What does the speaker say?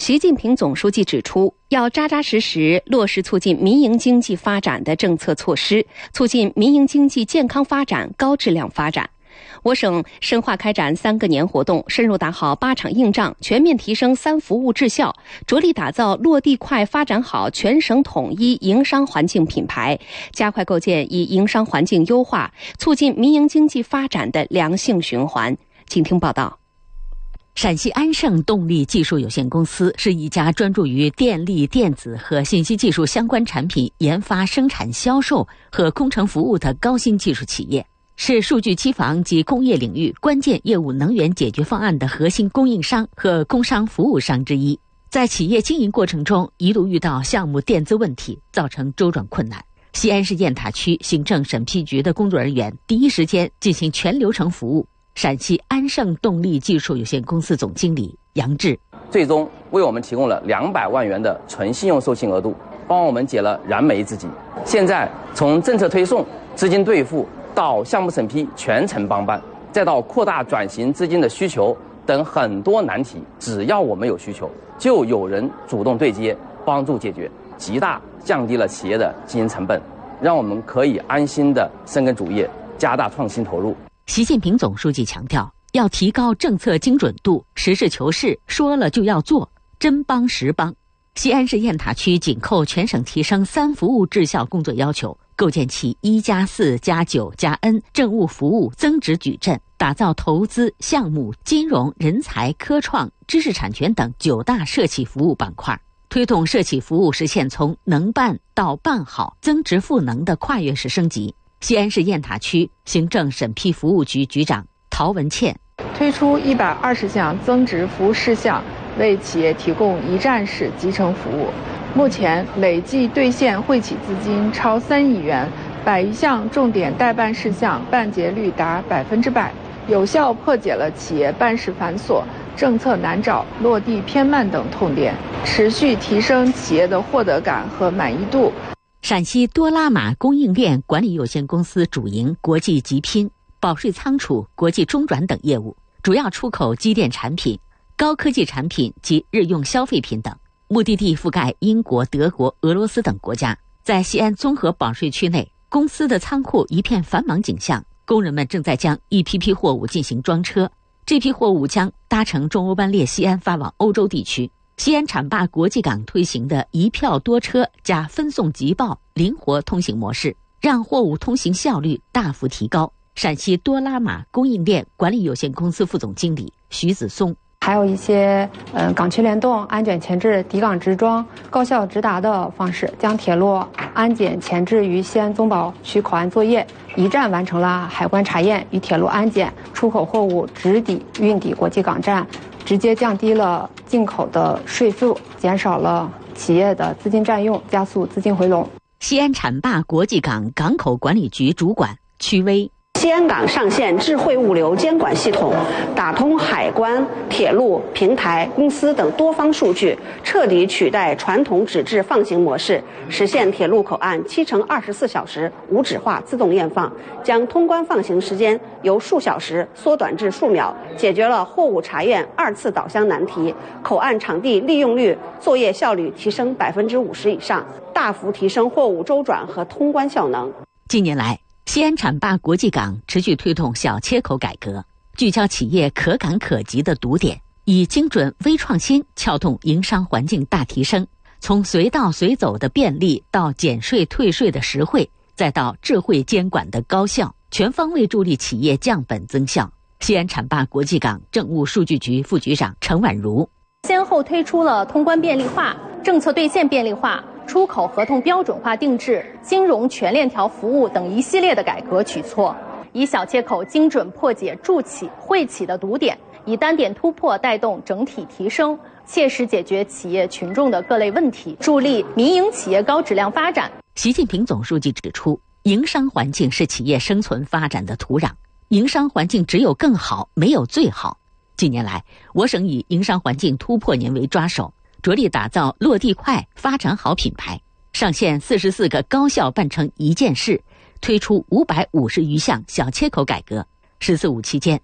习近平总书记指出，要扎扎实实落实促进民营经济发展的政策措施，促进民营经济健康发展、高质量发展。我省深化开展3个年活动，深入打好8场硬仗，全面提升3服务质效，着力打造落地快、发展好全省统一营商环境品牌，加快构建以营商环境优化、促进民营经济发展的良性循环。请听报道。 陕西安盛动力技术有限公司是一家专注于电力、电子和信息技术相关产品研发、生产、销售和工程服务的高新技术企业，是数据机房及工业领域关键业务能源解决方案的核心供应商和工商服务商之一。在企业经营过程中，一度遇到项目垫资问题，造成周转困难。西安市雁塔区行政审批局的工作人员第一时间进行全流程服务。陕西安盛动力技术有限公司总经理杨志最终为我们提供了200万元的纯信用授信额度，帮我们解了燃眉之急。现在从政策推送、资金兑付到项目审批全程帮办，再到扩大转型资金的需求等很多难题，只要我们有需求，就有人主动对接，帮助解决，极大降低了企业的经营成本，让我们可以安心地深耕主业，加大创新投入。 习近平总书记强调，要提高政策精准度，实事求是，说了就要做，真帮实帮。西安市雁塔区紧扣全省提升3服务质效工作要求，构建起1+4+9+N 政务服务增值矩阵，打造投资、项目、金融、人才、科创、知识产权等9大社企服务板块，推动社企服务实现从能办到办好、增值赋能的跨越式升级。西安市雁塔区行政审批服务局局长陶文倩推出120项增值服务事项，为企业提供一站式集成服务。目前累计兑现惠企资金超3亿元，101项重点待办事项办结率达100%，有效破解了企业办事繁琐、政策难找、落地偏慢等痛点，持续提升企业的获得感和满意度。 陕西多拉玛供应链管理有限公司主营国际集拼、保税仓储、国际中转等业务，主要出口机电产品、高科技产品及日用消费品等，目的地覆盖英国、德国、俄罗斯等国家。在西安综合保税区内，公司的仓库一片繁忙景象，工人们正在将一批批货物进行装车，这批货物将搭乘中欧班列西安发往欧洲地区。西安浐灞国际港推行的一票多车加分送急报灵活通行模式，让货物通行效率大幅提高。陕西多拉玛供应链管理有限公司副总经理徐子松， 还有一些港区联动、安检前置、抵港直装、高效直达的方式，将铁路安检前置于西安综保区口岸作业，一站完成了海关查验与铁路安检，出口货物直抵运抵国际港站，直接降低了进口的税负，减少了企业的资金占用，加速资金回笼。 西安浐灞国际港港口管理局主管曲威， 西安港上线智慧物流监管系统，打通海关、铁路、平台、公司等多方数据，彻底取代传统纸质放行模式，实现铁路口岸7×24小时无纸化自动验放，将通关放行时间由数小时缩短至数秒，解决了货物查验2次倒箱难题，口岸场地利用率、作业效率提升50%以上，大幅提升货物周转和通关效能。 近年来，西安浐灞国际港持续推动小切口改革，聚焦企业可感可及的堵点，以精准微创新撬动营商环境大提升，从随到随走的便利到减税退税的实惠，再到智慧监管的高效，全方位助力企业降本增效。西安浐灞国际港政务数据局副局长陈婉如， 先后推出了通关便利化、政策兑现便利化、出口合同标准化定制、金融全链条服务等一系列的改革举措，以小切口精准破解助企、惠企的堵点，以单点突破带动整体提升，切实解决企业群众的各类问题，助力民营企业高质量发展。 习近平总书记指出，营商环境是企业生存发展的土壤，营商环境只有更好，没有最好。近年来，我省以营商环境突破年为抓手，着力打造落地快、发展好品牌，上线44个高效办成一件事，推出550余项小切口改革。“十四五”期间，